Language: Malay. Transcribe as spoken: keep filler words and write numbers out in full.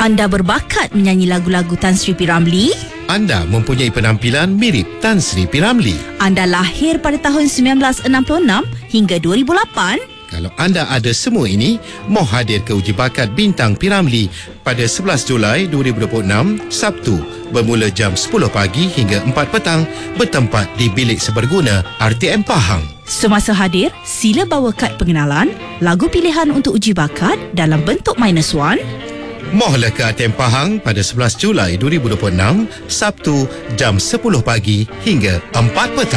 Anda berbakat menyanyi lagu-lagu Tan Sri P. Ramlee? Anda mempunyai penampilan mirip Tan Sri P. Ramlee. Anda lahir pada tahun sembilan belas enam puluh enam hingga dua ribu lapan? Kalau anda ada semua ini, mau hadir ke uji bakat Bintang P. Ramlee pada sebelas Julai dua ribu dua puluh enam, Sabtu, bermula jam sepuluh pagi hingga empat petang, bertempat di Bilik Seberguna R T M Pahang. Semasa hadir, sila bawa kad pengenalan, lagu pilihan untuk uji bakat dalam bentuk minus one. Mohlah ke R T M Pahang pada sebelas Julai dua ribu dua puluh enam, Sabtu, jam sepuluh pagi hingga empat petang.